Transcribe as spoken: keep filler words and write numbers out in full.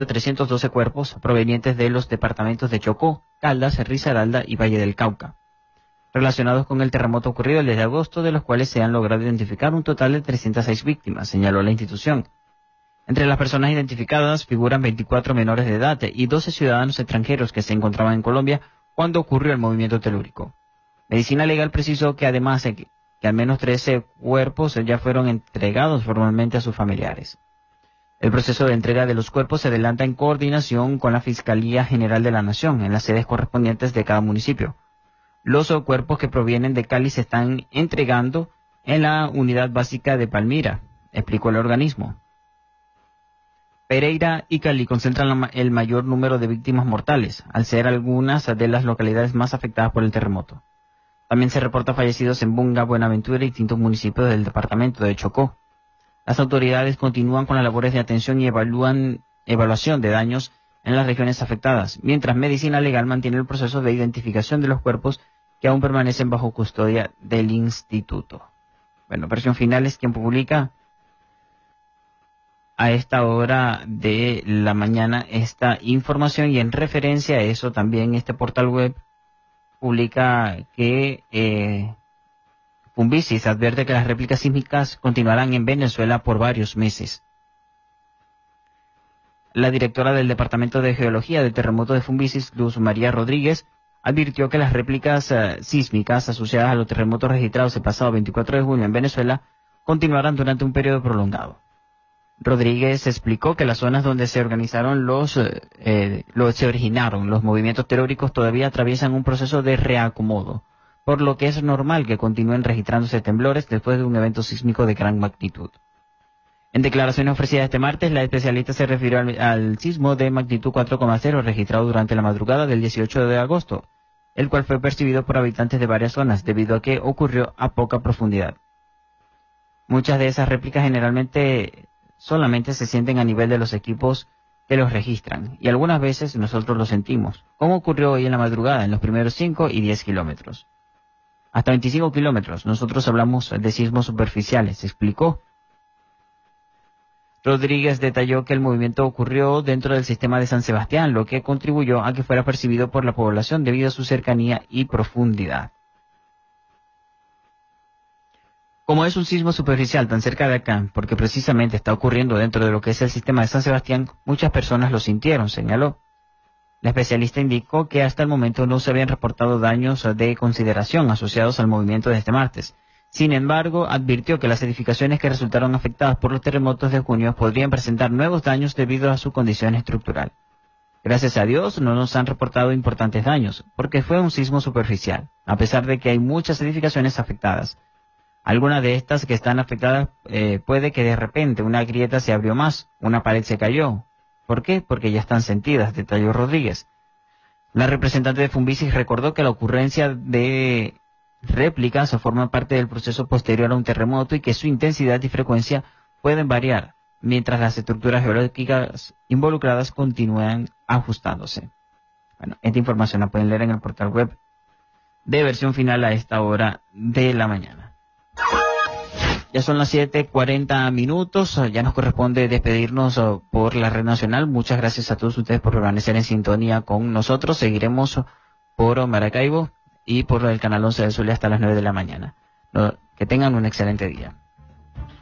trescientos doce cuerpos provenientes de los departamentos de Chocó, Caldas, Risaralda y Valle del Cauca, relacionados con el terremoto ocurrido el diez de agosto, de los cuales se han logrado identificar un total de trescientas seis víctimas, señaló la institución. Entre las personas identificadas figuran veinticuatro menores de edad y doce ciudadanos extranjeros que se encontraban en Colombia cuando ocurrió el movimiento telúrico. Medicina Legal precisó que además que, que al menos trece cuerpos ya fueron entregados formalmente a sus familiares. El proceso de entrega de los cuerpos se adelanta en coordinación con la Fiscalía General de la Nación en las sedes correspondientes de cada municipio. Los cuerpos que provienen de Cali se están entregando en la Unidad Básica de Palmira, explicó el organismo. Pereira y Cali concentran el mayor número de víctimas mortales, al ser algunas de las localidades más afectadas por el terremoto. También se reporta fallecidos en Bunga, Buenaventura y distintos municipios del departamento de Chocó. Las autoridades continúan con las labores de atención y evalúan evaluación de daños en las regiones afectadas, mientras Medicina Legal mantiene el proceso de identificación de los cuerpos que aún permanecen bajo custodia del instituto. Bueno, versión final es quien publica a esta hora de la mañana esta información, y en referencia a eso también este portal web publica que eh, Fumbisis advierte que las réplicas sísmicas continuarán en Venezuela por varios meses. La directora del Departamento de Geología del Terremoto de Fumbisis, Luz María Rodríguez, advirtió que las réplicas uh, sísmicas asociadas a los terremotos registrados el pasado veinticuatro de junio en Venezuela continuarán durante un periodo prolongado. Rodríguez explicó que las zonas donde se organizaron los, eh, los se originaron los movimientos telúricos todavía atraviesan un proceso de reacomodo, por lo que es normal que continúen registrándose temblores después de un evento sísmico de gran magnitud. En declaraciones ofrecidas este martes, la especialista se refirió al, al sismo de magnitud cuatro coma cero registrado durante la madrugada del dieciocho de agosto, el cual fue percibido por habitantes de varias zonas debido a que ocurrió a poca profundidad. Muchas de esas réplicas generalmente solamente se sienten a nivel de los equipos que los registran, y algunas veces nosotros lo sentimos, como ocurrió hoy en la madrugada en los primeros cinco y diez kilómetros. Hasta veinticinco kilómetros, nosotros hablamos de sismos superficiales, explicó. Rodríguez detalló que el movimiento ocurrió dentro del sistema de San Sebastián, lo que contribuyó a que fuera percibido por la población debido a su cercanía y profundidad. Como es un sismo superficial tan cerca de acá, porque precisamente está ocurriendo dentro de lo que es el sistema de San Sebastián, muchas personas lo sintieron, señaló. La especialista indicó que hasta el momento no se habían reportado daños de consideración asociados al movimiento de este martes. Sin embargo, advirtió que las edificaciones que resultaron afectadas por los terremotos de junio podrían presentar nuevos daños debido a su condición estructural. Gracias a Dios no nos han reportado importantes daños, porque fue un sismo superficial, a pesar de que hay muchas edificaciones afectadas. Algunas de estas que están afectadas eh, puede que de repente una grieta se abrió más, una pared se cayó. ¿Por qué? Porque ya están sentidas, detalló Rodríguez. La representante de Fumbisis recordó que la ocurrencia de réplicas forma parte del proceso posterior a un terremoto y que su intensidad y frecuencia pueden variar, mientras las estructuras geológicas involucradas continúan ajustándose. Bueno, esta información la pueden leer en el portal web de Versión Final a esta hora de la mañana. Ya son las siete cuarenta minutos, ya nos corresponde despedirnos por la red nacional. Muchas gracias a todos ustedes por permanecer en sintonía con nosotros. Seguiremos por Maracaibo y por el canal once del Zulia hasta las nueve de la mañana. Que tengan un excelente día.